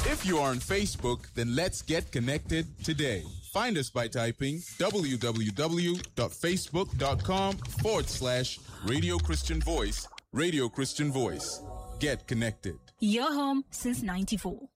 If you are on Facebook, then let's get connected today. Find us by typing www.facebook.com/Radio Christian Voice. Radio Christian Voice. Get connected. Your home since 94.